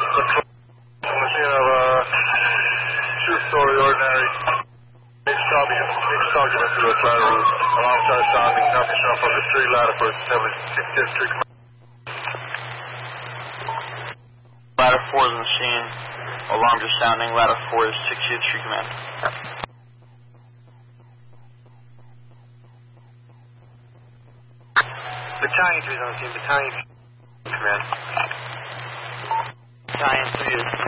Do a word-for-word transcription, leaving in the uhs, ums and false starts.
Machine of a two-story ordinary. Next target, next target into a flat roof. Alarm started sounding. Nothing showing from the street ladder for sixtieth Street. Ladder four is the machine. Alarms are sounding. Ladder four is sixtieth Street Command. Battalion three is on the scene. Battalion Command. Battalion three is